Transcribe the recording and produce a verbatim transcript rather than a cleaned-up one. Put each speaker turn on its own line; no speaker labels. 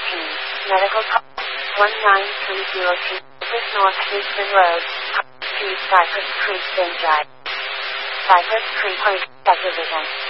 nineteen. Medical call one nine three zero two. North Houston Road. Street, Cypress Creek, Benjai. Cypress Creek Police Division.